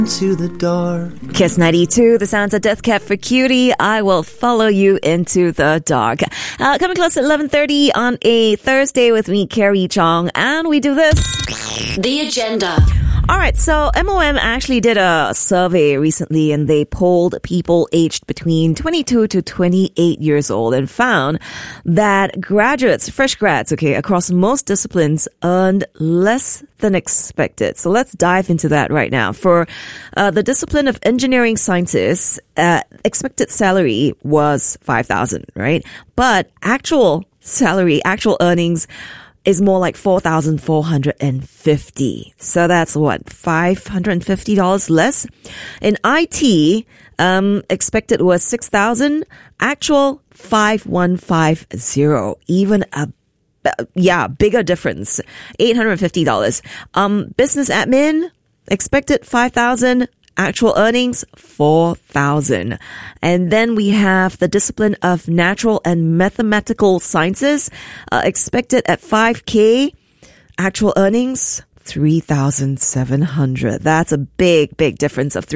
To the dark. Kiss 92, the sounds of Death Cab for Cutie. I will follow you into the dark. Coming close at 11:30 on a Thursday with me, Carrie Chong, and we do this. The Agenda. All right, so MOM actually did a survey recently, and they polled people aged between 22 to 28 years old and found that graduates, fresh grads, across most disciplines earned less than expected. So let's dive into that right now. For the discipline of engineering sciences, expected salary was $5,000, right? But actual salary, actual earnings is more like $4,450. So that's what, $550 less? In IT, expected was $6,000. Actual, $5,150. Even a bigger difference. $850. Business admin, expected $5,000. Actual earnings, $4,000. And then we have the discipline of natural and mathematical sciences, expected at $5,000. Actual earnings, $3,700. That's a big difference of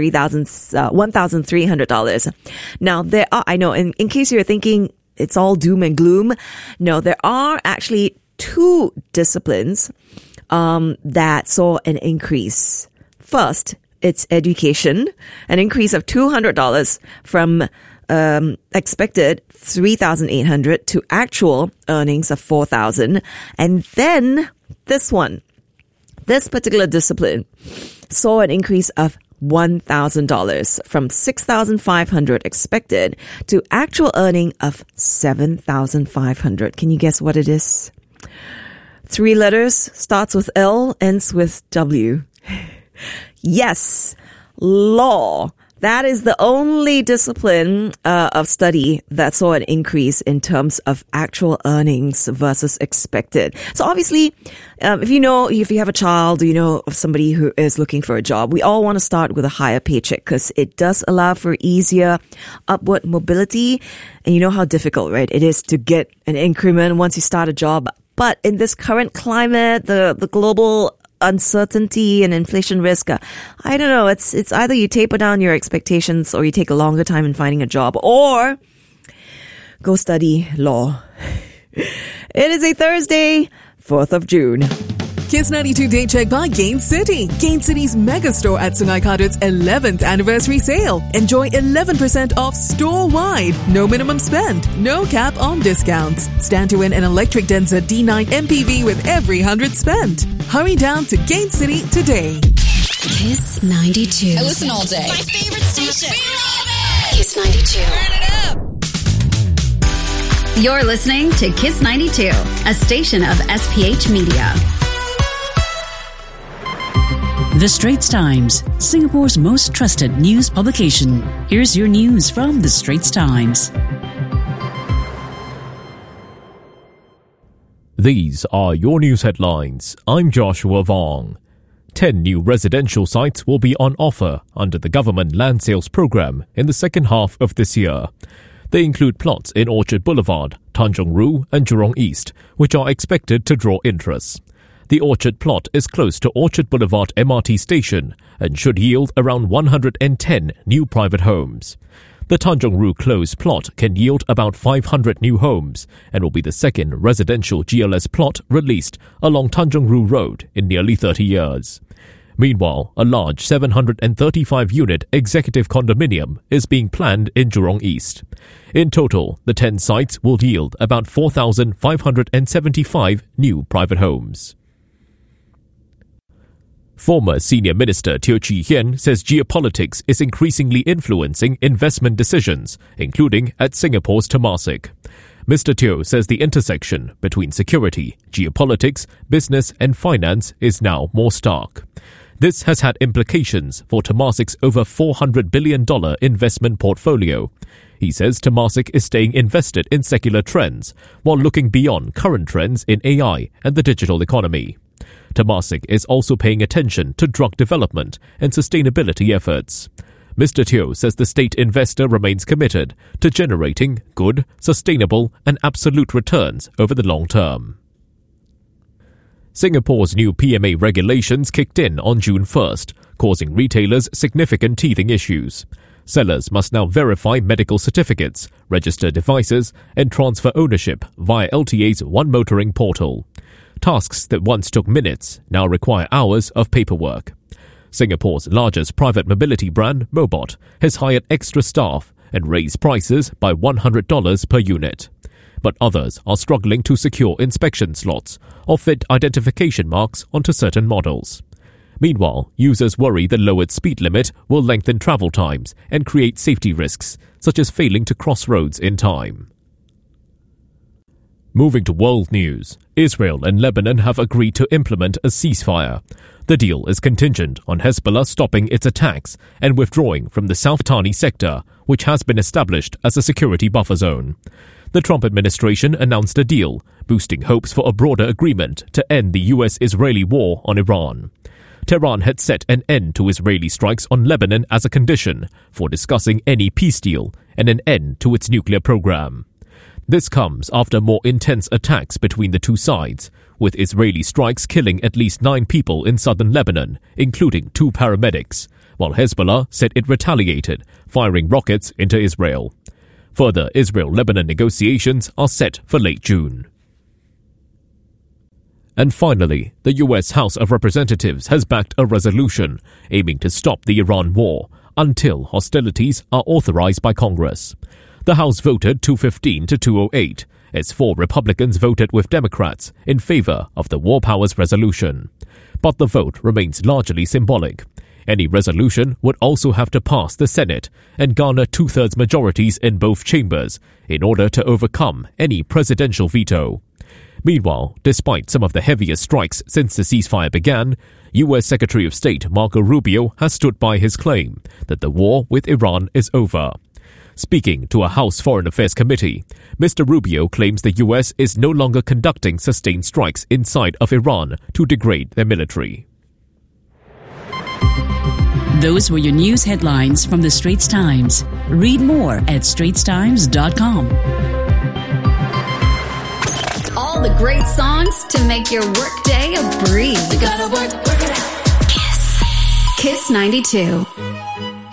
$1,300. Now, there are, I know, in case you're thinking it's all doom and gloom, no, there are actually two disciplines that saw an increase. First, it's education, an increase of $200 from expected $3,800 to actual earnings of $4,000. And then this particular discipline saw an increase of $1,000 from $6,500 expected to actual earning of $7,500. Can you guess what it is? 3 letters, starts with L, ends with W. Yes, law. That is the only discipline of study that saw an increase in terms of actual earnings versus expected. So obviously, if you have a child, you know of somebody who is looking for a job, we all want to start with a higher paycheck because it does allow for easier upward mobility. And you know how difficult, right, it is to get an increment once you start a job. But in this current climate, the global uncertainty and inflation risk, I don't know, it's either you taper down your expectations or you take a longer time in finding a job or go study law. It is a Thursday, 4th of June. Kiss 92 Day Check by Gain City. Gain City's mega store at Sungai Kadut's 11th anniversary sale. Enjoy 11% off store-wide. No minimum spend. No cap on discounts. Stand to win an electric Denza D9 MPV with every 100 spent. Hurry down to Gain City today. Kiss 92. I listen all day. My favorite station. We love it. Kiss 92. Turn it up. You're listening to Kiss 92, a station of SPH Media. The Straits Times, Singapore's most trusted news publication. Here's your news from The Straits Times. These are your news headlines. I'm Joshua Vong. 10 new residential sites will be on offer under the government land sales program in the second half of this year. They include plots in Orchard Boulevard, Tanjong Rhu and Jurong East, which are expected to draw interest. The Orchard plot is close to Orchard Boulevard MRT station and should yield around 110 new private homes. The Tanjong Rhu Close plot can yield about 500 new homes and will be the second residential GLS plot released along Tanjong Rhu Road in nearly 30 years. Meanwhile, a large 735-unit executive condominium is being planned in Jurong East. In total, the 10 sites will yield about 4,575 new private homes. Former Senior Minister Teo Chee Hean says geopolitics is increasingly influencing investment decisions, including at Singapore's Temasek. Mr. Teo says the intersection between security, geopolitics, business and finance is now more stark. This has had implications for Temasek's over $400 billion investment portfolio. He says Temasek is staying invested in secular trends while looking beyond current trends in AI and the digital economy. Temasek is also paying attention to drug development and sustainability efforts. Mr. Teo says the state investor remains committed to generating good, sustainable and absolute returns over the long term. Singapore's new PMA regulations kicked in on June 1st, causing retailers significant teething issues. Sellers must now verify medical certificates, register devices, and transfer ownership via LTA's One Motoring portal. Tasks that once took minutes now require hours of paperwork. Singapore's largest private mobility brand, Mobot, has hired extra staff and raised prices by $100 per unit. But others are struggling to secure inspection slots or fit identification marks onto certain models. Meanwhile, users worry the lowered speed limit will lengthen travel times and create safety risks, such as failing to cross roads in time. Moving to world news, Israel and Lebanon have agreed to implement a ceasefire. The deal is contingent on Hezbollah stopping its attacks and withdrawing from the South Tani sector, which has been established as a security buffer zone. The Trump administration announced a deal, boosting hopes for a broader agreement to end the US-Israeli war on Iran. Tehran had set an end to Israeli strikes on Lebanon as a condition for discussing any peace deal and an end to its nuclear program. This comes after more intense attacks between the two sides, with Israeli strikes killing at least 9 people in southern Lebanon, including 2 paramedics, while Hezbollah said it retaliated, firing rockets into Israel. Further Israel-Lebanon negotiations are set for late June. And finally, the US House of Representatives has backed a resolution aiming to stop the Iran war until hostilities are authorized by Congress. The House voted 215 to 208, as 4 Republicans voted with Democrats in favor of the War Powers Resolution. But the vote remains largely symbolic. Any resolution would also have to pass the Senate and garner 2/3 majorities in both chambers in order to overcome any presidential veto. Meanwhile, despite some of the heaviest strikes since the ceasefire began, U.S. Secretary of State Marco Rubio has stood by his claim that the war with Iran is over. Speaking to a House Foreign Affairs Committee, Mr. Rubio claims the U.S. is no longer conducting sustained strikes inside of Iran to degrade their military. Those were your news headlines from the Straits Times. Read more at straitstimes.com. All the great songs to make your workday a breeze. You gotta work it out. Kiss 92.